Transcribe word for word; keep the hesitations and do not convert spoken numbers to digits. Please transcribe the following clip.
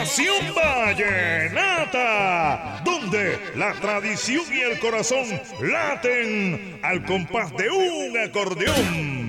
Pasión Vallenata, donde la tradición y el corazón laten al compás de un acordeón.